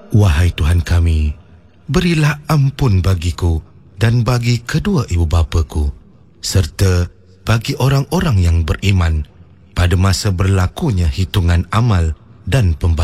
Wahai Tuhan kami, berilah ampun bagiku dan bagi kedua ibu bapaku, serta bagi orang-orang yang beriman pada masa berlakunya hitungan amal dan pembalasan.